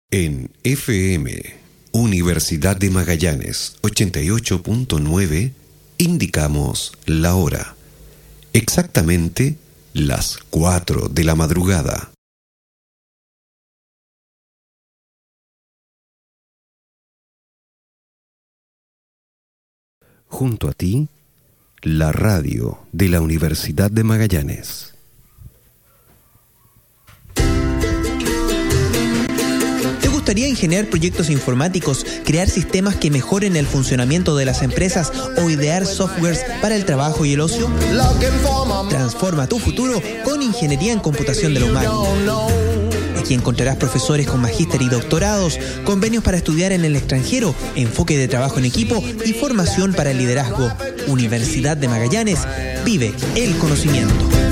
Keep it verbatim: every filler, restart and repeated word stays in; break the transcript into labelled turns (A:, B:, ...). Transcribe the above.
A: En F M, Universidad de Magallanes ochenta y ocho punto nueve, indicamos la hora. Exactamente las cuatro de la madrugada. Junto a ti, la radio de la Universidad de Magallanes.
B: ¿Te gustaría ingeniar proyectos informáticos, crear sistemas que mejoren el funcionamiento de las empresas o idear softwares para el trabajo y el ocio? Transforma tu futuro con Ingeniería en Computación de la UMAC. Aquí encontrarás profesores con magíster y doctorados, convenios para estudiar en el extranjero, enfoque de trabajo en equipo y formación para el liderazgo. Universidad de Magallanes, vive el conocimiento.